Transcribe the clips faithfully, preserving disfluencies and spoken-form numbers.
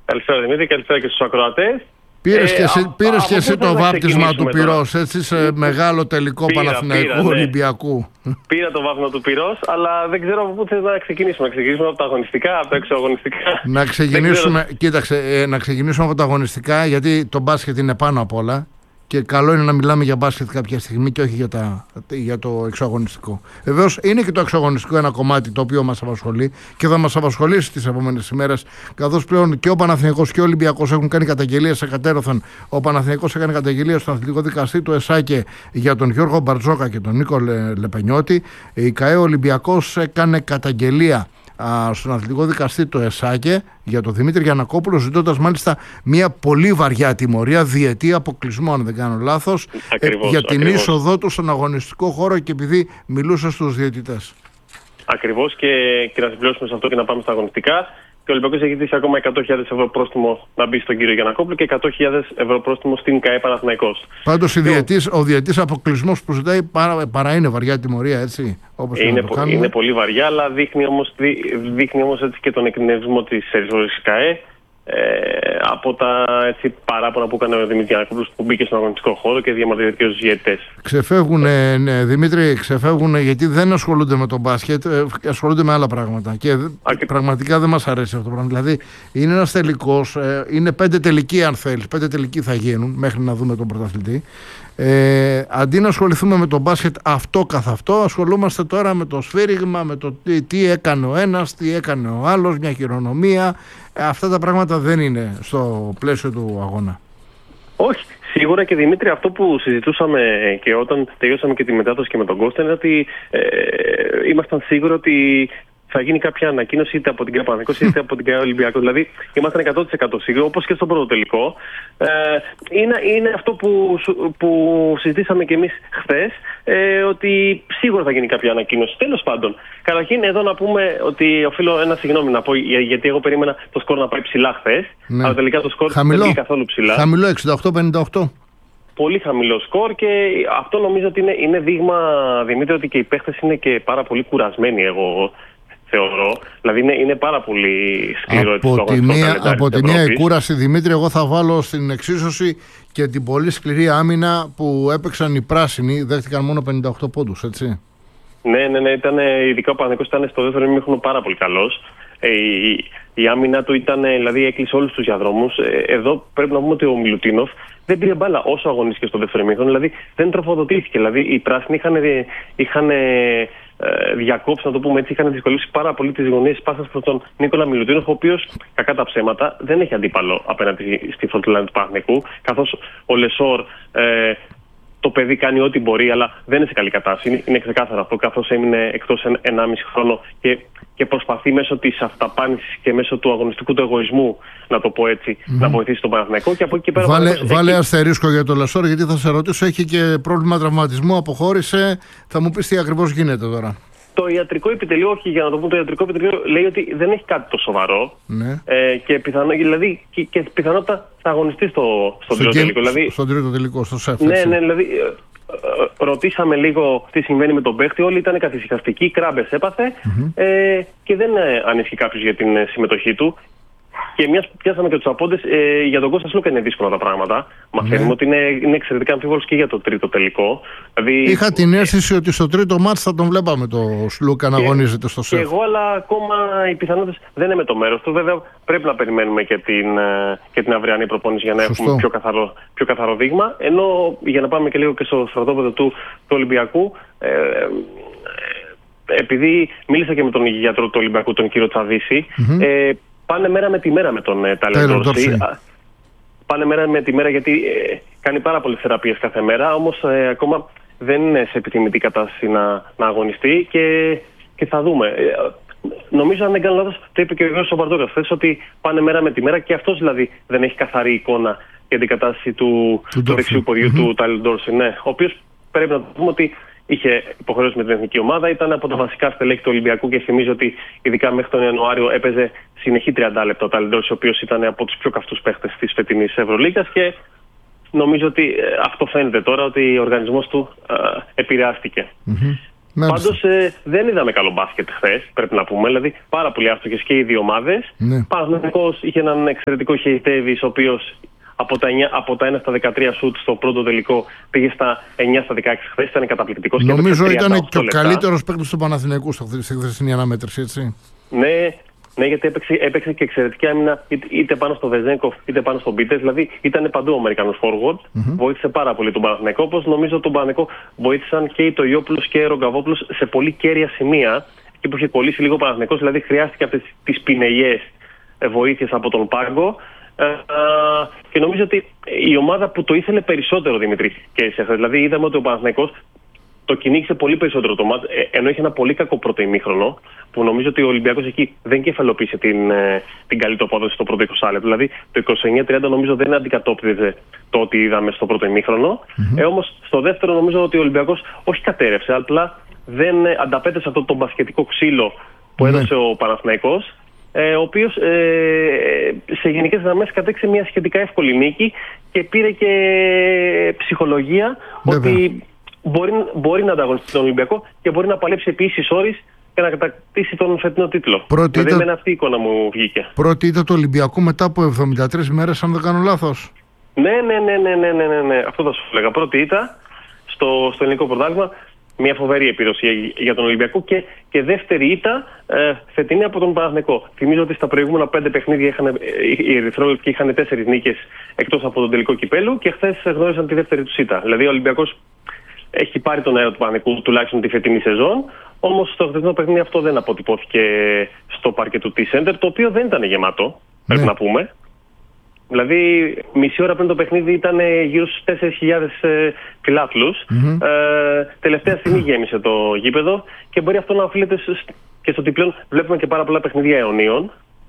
Καλησπέρα Δημήτρη, καλησπέρα και στους ακροατές. Πήρες ε, και εσύ, α, πήρες και εσύ το βάπτισμα του Πυρός, τώρα. έτσι, σε μεγάλο τελικό πήρα, Παναθηναϊκού πήρα, ναι. Ολυμπιακού. Πήρα το βάπτισμα του Πυρός, αλλά δεν ξέρω από πού θες να ξεκινήσουμε. Να ξεκινήσουμε από τα αγωνιστικά, από τα εξωαγωνιστικά. Να ξεκινήσουμε, κοίταξε, ε, να ξεκινήσουμε από τα αγωνιστικά, γιατί το μπάσκετ είναι πάνω απ' όλα. Και καλό είναι να μιλάμε για μπάσκετ κάποια στιγμή και όχι για, τα, για το εξωαγωνιστικό. Βεβαίως είναι και το εξωαγωνιστικό ένα κομμάτι το οποίο μας απασχολεί και θα μας απασχολήσει τις επόμενες ημέρες, καθώς πλέον και ο Παναθηναϊκός και ο Ολυμπιακός έχουν κάνει καταγγελίες σε κατέρωθεν. Ο Παναθηναϊκός έκανε καταγγελία στον αθλητικό δικαστή του ΕΣΑΚΕ για τον Γιώργο Μπαρτζόκα και τον Νίκο Λεπενιώτη. Η ΚΑΕ Ολυμπιακός έκανε καταγγελία στον αθλητικό δικαστή του ΕΣΑΚΕ για τον Δημήτρη Γιαννακόπουλο, ζητώντας μάλιστα μια πολύ βαριά τιμωρία, διετή αποκλεισμό, αν δεν κάνω λάθος, ακριβώς, για την ακριβώς. είσοδό του στον αγωνιστικό χώρο και επειδή μιλούσε στους διαιτητές. Ακριβώς, και, και να συμπληρώσουμε σε αυτό και να πάμε στα αγωνιστικά. Και ο Ολυμπιακός έχει ζητήσει ακόμα εκατό χιλιάδες ευρώ πρόστιμο να μπει στον κύριο Γιαννακόπουλο και εκατό χιλιάδες ευρώ πρόστιμο στην ΚΑΕ Παναθηναϊκός. Πάντως ο διαιτής αποκλεισμός που ζητάει παρά, παρά είναι βαριά τιμωρία, έτσι. Όπως είναι, πο, είναι πολύ βαριά, αλλά δείχνει όμως, δεί, δείχνει όμως έτσι και τον εκνευρισμό της ερυθρόλευκης ΚΑΕ ε, από τα έτσι, παράπονα που έκανε ο Δημήτρης Γιαννακόπουλος που μπήκε στον αγωνιστικό χώρο και διαμαρτυρήθηκε στους διαιτητές. Ξεφεύγουν, ναι, Δημήτρη, ξεφεύγουν γιατί δεν ασχολούνται με τον μπάσκετ, ασχολούνται με άλλα πράγματα. Και Άκη. πραγματικά δεν μας αρέσει αυτό το πράγμα. Δηλαδή, είναι ένας τελικός, είναι πέντε τελικοί, αν θέλεις. Πέντε τελικοί θα γίνουν μέχρι να δούμε τον πρωταθλητή. Ε, αντί να ασχοληθούμε με τον μπάσκετ αυτό καθ' αυτό, ασχολούμαστε τώρα με το σφύριγμα, με το τι, τι έκανε ο ένας, τι έκανε ο άλλος, μια χειρονομία. Ε, αυτά τα πράγματα δεν είναι στο πλαίσιο του αγώνα. Όχι, σίγουρα, και Δημήτρη, αυτό που συζητούσαμε και όταν τελειώσαμε και τη μετάδοση και με τον Κώστα είναι ότι ε, ήμασταν σίγουροι ότι θα γίνει κάποια ανακοίνωση είτε από την ΚΑΕ Παναθηναϊκός είτε από την ΚΑΕ Ολυμπιακός. Δηλαδή, ήμασταν εκατό τοις εκατό σίγουροι, όπως και στο πρώτο τελικό. Ε, είναι, είναι αυτό που, που συζητήσαμε και εμείς χθες, ε, ότι σίγουρα θα γίνει κάποια ανακοίνωση. Τέλος πάντων, καταρχήν εδώ να πούμε ότι οφείλω ένα συγγνώμη να πω, γιατί εγώ περίμενα το σκορ να πάει ψηλά χθες, ναι. Αλλά τελικά το σκορ δεν πήγε καθόλου ψηλά. Χαμηλό, εξήντα οκτώ πενήντα οκτώ. Πολύ χαμηλό σκορ, και αυτό νομίζω ότι είναι, είναι δείγμα, Δημήτρη, ότι και οι παίχτες είναι και πάρα πολύ κουρασμένοι, εγώ θεωρώ. Δηλαδή είναι, είναι πάρα πολύ σκληρό. Από τη μία, από τη μία η κούραση, Δημήτρη, εγώ θα βάλω στην εξίσωση και την πολύ σκληρή άμυνα που έπαιξαν οι πράσινοι, δέχτηκαν μόνο πενήντα οκτώ πόντους, έτσι. Ναι, ναι, ναι, ήταν, ειδικά ο Παναθηναϊκός ήταν στο δεύτερο ημίχρονο πάρα πολύ καλός. Ε, η, η άμυνα του ήταν, δηλαδή έκλεισε όλους τους διαδρόμους. Ε, εδώ πρέπει να πούμε ότι ο Μιλουτίνοφ δεν πήρε μπάλα όσο αγωνίστηκε στο δεύτερο ημίχρονο, δηλαδή δεν τροφοδοτήθηκε. Δηλαδή οι πράσινοι είχαν, είχαν ε, διακόψει, να το πούμε έτσι, είχαν δυσκολεύσει πάρα πολύ τις γωνίες πάσας προς τον Νίκολα Μιλουτίνοφ, ο οποίος, κακά τα ψέματα, δεν έχει αντίπαλο απέναντι στη φροντιλάνη του Παναθηναϊκού, καθώς ο Λεσόρ. Ε, Το παιδί κάνει ό,τι μπορεί, αλλά δεν είναι σε καλή κατάσταση. Είναι, είναι ξεκάθαρο αυτό, καθώς έμεινε εκτός ενάμιση χρόνο και, και προσπαθεί μέσω της αυταπάνησης και μέσω του αγωνιστικού του εγωισμού, να το πω έτσι, mm-hmm. να βοηθήσει τον Παναθηναϊκό. Και από εκεί και πέρα. Βάλε, βάλε έχει... αστερίσκο για το Λεσόρ, γιατί θα σε ρωτήσω, έχει και πρόβλημα τραυματισμού, αποχώρησε. Θα μου πεις τι ακριβώς γίνεται τώρα. Το ιατρικό επιτελείο, όχι για να το πούμε, το ιατρικό επιτελείο λέει ότι δεν έχει κάτι το σοβαρό. Ναι. Ε, και, πιθανό, δηλαδή, και, και πιθανότατα θα αγωνιστεί στο, στον τρίτο τελικό. Δηλαδή, στον τρίτο τελικό, στο ΣΕΦ. Ναι, ναι, δηλαδή ε, ε, ρωτήσαμε λίγο τι συμβαίνει με τον παίχτη. Όλοι ήταν καθησυχαστικοί, κράμπες έπαθε mm-hmm. ε, και δεν ε, ανήσυχε κάποιος για την ε, συμμετοχή του. Και μια που πιάσαμε και τους απόντες, ε, για τον Κώστα Σλούκα είναι δύσκολα τα πράγματα. Μαθαίνουμε ναι. ότι είναι, είναι εξαιρετικά αμφίβολος και για το τρίτο τελικό. Δηλαδή, είχα την αίσθηση ε, ότι στο τρίτο μάτς θα τον βλέπαμε το Σλούκα να αγωνίζεται στο ΣΕΦ. Και εγώ, αλλά ακόμα οι πιθανότητες δεν είναι με το μέρος του. Βέβαια, πρέπει να περιμένουμε και την, και την αυριανή προπόνηση για να Σωστό. έχουμε πιο καθαρό, πιο καθαρό δείγμα. Ενώ για να πάμε και λίγο και στο στρατόπεδο του, του Ολυμπιακού. Ε, ε, επειδή μίλησα και με τον γιατρό του Ολυμπιακού, τον κύριο Τσαβίση. Mm-hmm. Ε, Πάνε μέρα με τη μέρα με τον ε, Τάιλερ Ντόρσεϊ. Πάνε μέρα με τη μέρα γιατί ε, κάνει πάρα πολλές θεραπείες κάθε μέρα, όμως ε, ακόμα δεν είναι σε επιθυμητή κατάσταση να, να αγωνιστεί και, και θα δούμε. Ε, νομίζω, αν δεν κάνω λάθος, το είπε και ο Γιώργος ο Μπαρτζόκας χθες, ότι πάνε μέρα με τη μέρα και αυτός δηλαδή δεν έχει καθαρή εικόνα για την κατάσταση του, του, του δεξιού ποδιού mm-hmm. του Τάιλερ Ντόρσεϊ. Ναι, ο οποίος πρέπει να το πούμε ότι είχε υποχρεώσει με την εθνική ομάδα, ήταν από τα βασικά στελέχη του Ολυμπιακού και θυμίζω ότι ειδικά μέχρι τον Ιανουάριο έπαιζε συνεχή τριάντα λεπτά ο Τάιλερ Ντόρσεϊ, ο οποίος ήταν από τους πιο καυτούς παίχτες της φετινής Ευρωλίγκας, και νομίζω ότι αυτό φαίνεται τώρα, ότι ο οργανισμός του α, επηρεάστηκε. Mm-hmm. Πάντως ε, δεν είδαμε καλό μπάσκετ χθες, πρέπει να πούμε. Δηλαδή πάρα πολύ άστοχες και οι δύο ομάδες. Ναι. Παναθηναϊκός είχε έναν εξαιρετικό Χεϊτέβης, ο οποίος από τα, εννιά, από τα ένα στα δεκατρία σουτ στο πρώτο τελικό πήγε στα εννιά στα δεκαέξι χθες. Ήταν καταπληκτικός. Νομίζω ήταν και ο καλύτερος παίκτης του Παναθηναϊκού στη χθεσινή αναμέτρηση, έτσι. Ναι. Ναι, γιατί έπαιξε, έπαιξε και εξαιρετική άμυνα είτε, είτε πάνω στο Βεζένκοφ είτε πάνω στον Πίτες. Δηλαδή ήταν παντού ο Αμερικανός forward. Mm-hmm. Βοήθησε πάρα πολύ τον Παναθηναϊκό. Όπως νομίζω τον Παναθηναϊκό βοήθησαν και οι Τοιόπουλος και οι Ρογκαβόπουλος σε πολύ κέρια σημεία. Εκεί που είχε κολλήσει λίγο ο Παναθηναϊκός. Δηλαδή χρειάστηκε αυτές τις πινελιές βοήθειες από τον πάγκο. Ε, και νομίζω ότι η ομάδα που το ήθελε περισσότερο, Δημήτρη, και σε αυτές. Δηλαδή είδαμε ότι ο Παναθηναϊκός το κυνήγησε πολύ περισσότερο το μάτς, ενώ είχε ένα πολύ κακό πρώτο ημίχρονο, που νομίζω ότι ο Ολυμπιακός εκεί δεν κεφαλοποίησε την, την καλή του απόδοση στο πρώτο είκοσι λεπτό. Δηλαδή το είκοσι εννιά τριάντα νομίζω δεν αντικατόπτριζε το ότι είδαμε στο πρώτο ημίχρονο. Mm-hmm. Ε, όμως στο δεύτερο νομίζω ότι ο Ολυμπιακός όχι κατέρευσε, απλά δεν ανταπέτρεψε αυτό το μπασκετικό ξύλο που έδωσε mm-hmm. ο Παναθηναϊκός, ε, ο οποίος ε, σε γενικές γραμμές κατέξε μια σχετικά εύκολη νίκη και πήρε και ψυχολογία mm-hmm. ότι Μπορεί, μπορεί να ανταγωνιστεί τον Ολυμπιακό και μπορεί να παλέψει επί ίσης όρης και να κατακτήσει τον φετινό τίτλο. Πρώτη δηλαδή, ήταν... με αυτή η εικόνα μου βγήκε. Πρώτη ήταν το Ολυμπιακό μετά από εβδομήντα τρεις μέρες, αν δεν κάνω λάθος. Ναι, ναι, ναι, ναι, ναι, ναι, ναι, ναι. Αυτό θα σου έλεγα. Πρώτη ήταν στο, στο ελληνικό πρωτάθλημα. Μια φοβερή επίδοση για, για τον Ολυμπιακό και, και δεύτερη ήττα ε, φετινή από τον Παναθηναϊκό. Θυμίζω ότι στα προηγούμενα πέντε παιχνίδια είχαν, ε, οι ερυθρόλευκοι είχαν τέσσερις νίκες εκτός από τον τελικό κυπέλου και χθες γνώρισαν τη δεύτερη του ήττα. Δηλαδή ο Ολυμπιακός έχει πάρει τον αέρα του Παναθηναϊκού τουλάχιστον τη φετινή σεζόν. Όμως στο χθεσινό παιχνίδι αυτό δεν αποτυπώθηκε στο παρκέ του T-Center, το οποίο δεν ήταν γεμάτο, πρέπει ναι. να πούμε. Δηλαδή, μισή ώρα πριν το παιχνίδι ήταν γύρω στους τέσσερις χιλιάδες ε, φιλάθλους. Mm-hmm. Ε, τελευταία στιγμή γέμισε το γήπεδο και μπορεί αυτό να οφείλεται και στο ότι πλέον βλέπουμε και πάρα πολλά παιχνίδια αιωνίων.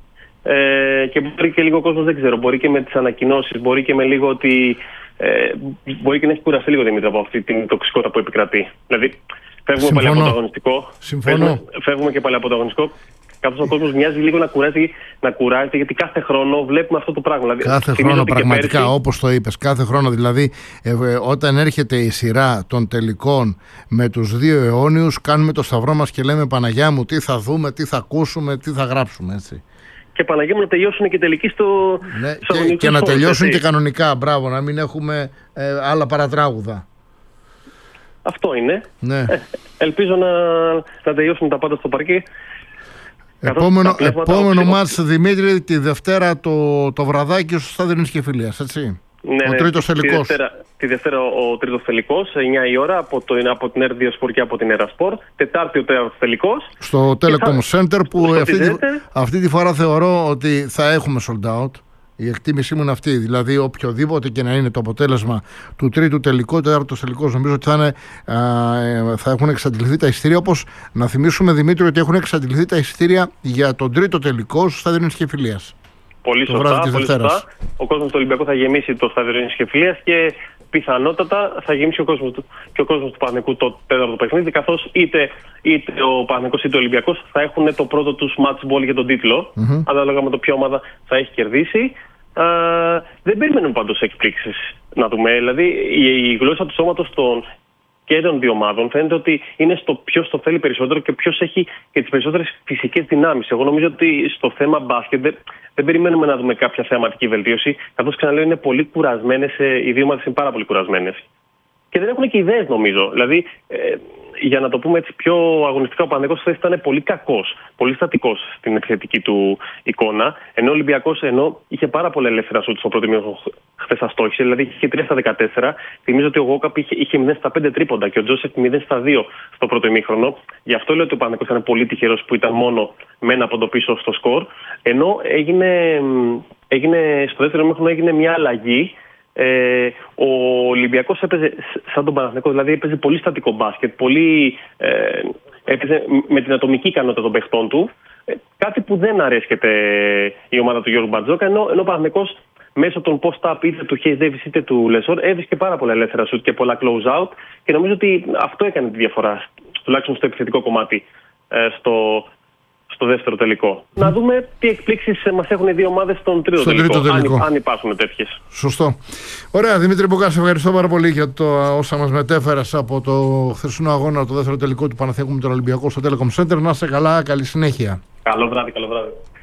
Ε, και μπορεί και λίγο ο κόσμος, δεν ξέρω, μπορεί και με τις ανακοινώσεις, μπορεί και με λίγο ότι. Ε, μπορεί και να έχει κουραστεί λίγο, Δημήτρη, από αυτή την τοξικότητα που επικρατεί. Δηλαδή, φεύγουμε πάλι από το αγωνιστικό. Φεύγουμε, φεύγουμε και πάλι από το αγωνιστικό. Καθώς ο κόσμος μοιάζει λίγο να κουράζει, να κουράζεται, γιατί κάθε χρόνο βλέπουμε αυτό το πράγμα. Δηλαδή, κάθε χρόνο, πραγματικά, πέρσι... όπως το είπες, κάθε χρόνο. Δηλαδή, ε, ε, όταν έρχεται η σειρά των τελικών με τους δύο αιώνιους, κάνουμε το σταυρό μας και λέμε Παναγιά μου, τι θα δούμε, τι θα ακούσουμε, τι θα γράψουμε, έτσι. Και Παναγία μου να τελειώσουν και τελικοί στο. Ναι, και, και να τελειώσουν έτσι. Και κανονικά, μπράβο, να μην έχουμε ε, άλλα παρατράγουδα. Αυτό είναι. Ναι. Ε, ελπίζω να, να τελειώσουν τα πάντα στο παρκέ. Επόμενο, επόμενο μάτς, Δημήτρη, τη Δευτέρα το, το βραδάκι στο Στάδιο Ειρήνης και Φιλίας, έτσι. Ναι, ο ναι, τρίτος τελικός. Τη Δευτέρα, τη Δευτέρα ο τρίτος τελικός, εννιά η ώρα, από, το, από την Ερδίοσπορ και από την Ερασπορ. Τετάρτη ο τέταρτος τελικός. Στο Telecom θα... Center, που αυτή τη, αυτή τη φορά θεωρώ ότι θα έχουμε sold out. Η εκτίμησή μου είναι αυτή. Δηλαδή, οποιοδήποτε και να είναι το αποτέλεσμα του τρίτου τελικού, τέταρτος τελικός, νομίζω ότι θα, είναι, α, θα έχουν εξαντληθεί τα εισιτήρια. Όπως να θυμίσουμε, Δημήτρη, ότι έχουν εξαντληθεί τα εισιτήρια για τον τρίτο τελικό στο Στάδιο Ειρήνης και Φιλίας. Πολύ σωστά, πολύ σωστά. Ο κόσμος του Ολυμπιακού θα γεμίσει το Στάδιο Ειρήνης και Φιλίας και πιθανότατα θα γεμίσει ο κόσμος του, και ο κόσμος του Παναθηναϊκού το τέταρτο παιχνίδι, καθώς είτε, είτε ο Παναθηναϊκός είτε ο Ολυμπιακός θα έχουν το πρώτο τους match ball για τον τίτλο, mm-hmm. ανάλογα με το ποια ομάδα θα έχει κερδίσει. Α, δεν περιμένουμε πάντως εκπλήξεις να δούμε. Δηλαδή η, η γλώσσα του σώματος των και των δύο ομάδων φαίνεται ότι είναι στο ποιος το θέλει περισσότερο και ποιος έχει και τις περισσότερες φυσικές δυνάμεις. Εγώ νομίζω ότι στο θέμα μπάσκετ δεν, δεν περιμένουμε να δούμε κάποια θεαματική βελτίωση, καθώς ξαναλέω είναι πολύ κουρασμένες, οι δύο ομάδες είναι πάρα πολύ κουρασμένες. Και δεν έχουν και ιδέες, νομίζω. Δηλαδή, ε, για να το πούμε έτσι πιο αγωνιστικά, ο Παναθηναϊκός χθες ήταν πολύ κακός, πολύ στατικός στην επιθετική του εικόνα. Ενώ ο Ολυμπιακός ενώ είχε πάρα πολλά ελεύθερα σουτ στο πρώτο μήνα, χθες αστόχησε, δηλαδή είχε τρία στα δεκατέσσερα. Θυμίζω ότι ο Γόκαπ είχε, είχε μηδέν στα πέντε τρίποντα και ο Τζόσεφ μηδέν στα δύο στο πρώτο ημίχρονο. Γι' αυτό λέω ότι ο Παναθηναϊκός ήταν πολύ τυχερός που ήταν μόνο με ένα από το πίσω στο σκορ. Ενώ έγινε, έγινε στο δεύτερο ημίχρονο έγινε μια αλλαγή. Ε, ο Ολυμπιακός έπαιζε σαν τον Παναθηναϊκό, δηλαδή έπαιζε πολύ στατικό μπάσκετ, πολύ, ε, έπαιζε με την ατομική ικανότητα των παιχτών του, ε, κάτι που δεν αρέσκεται η ομάδα του Γιώργου Μπαρτζόκα, ενώ, ενώ ο Παναθηναϊκός μέσω των post-up είτε του Hayes Davis είτε του Λεσόρ έβρισκε πάρα πολλά ελεύθερα σουτ και πολλά close-out και νομίζω ότι αυτό έκανε τη διαφορά, τουλάχιστον στο επιθετικό κομμάτι, ε, στο, στο δεύτερο τελικό. Mm. Να δούμε τι εκπλήξεις μας έχουν οι δύο ομάδες στον τρίτο στο τελικό, τρίτο τελικό. Αν, αν υπάρχουν τέτοιες. Σωστό. Ωραία, Δημήτρη Μπουκά, σε ευχαριστώ πάρα πολύ για το όσα μας μετέφερας από το χθεσινό αγώνα, το δεύτερο τελικό του Παναθηναϊκού με τον Ολυμπιακό στο Telecom Center. Να είστε καλά, καλή συνέχεια. Καλό βράδυ, καλό βράδυ.